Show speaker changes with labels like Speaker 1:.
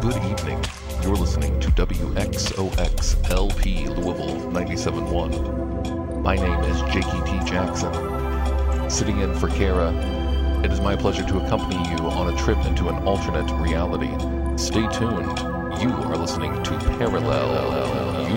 Speaker 1: Good evening. You're listening to WXOX LP Louisville 97.1. My name is Jakey T. Jackson. Sitting in for Kara, it is my pleasure to accompany you on a trip into an alternate reality. Stay tuned. You are listening to Parallel